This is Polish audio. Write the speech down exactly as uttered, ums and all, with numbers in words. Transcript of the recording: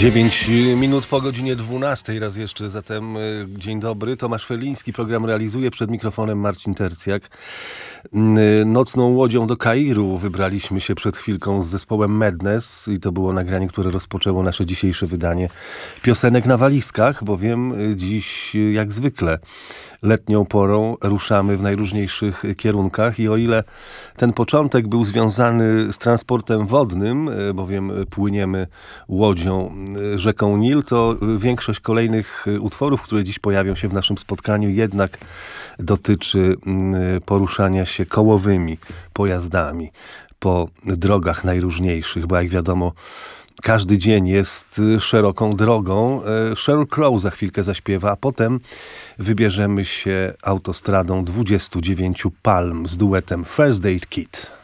dziewięć minut po godzinie dwunastej. Raz jeszcze zatem dzień dobry. Tomasz Ferliński program realizuje, przed mikrofonem Marcin Tercjak. Nocną łodzią do Kairu wybraliśmy się przed chwilką z zespołem Madness i to było nagranie, które rozpoczęło nasze dzisiejsze wydanie piosenek na walizkach, bowiem dziś jak zwykle letnią porą ruszamy w najróżniejszych kierunkach i o ile ten początek był związany z transportem wodnym, bowiem płyniemy łodzią rzeką Nil, to większość kolejnych utworów, które dziś pojawią się w naszym spotkaniu, jednak dotyczy poruszania się kołowymi pojazdami po drogach najróżniejszych, bo jak wiadomo, każdy dzień jest szeroką drogą. Sheryl Crow za chwilkę zaśpiewa, a potem wybierzemy się autostradą dwudziestu dziewięciu palm z duetem First Aid Kit.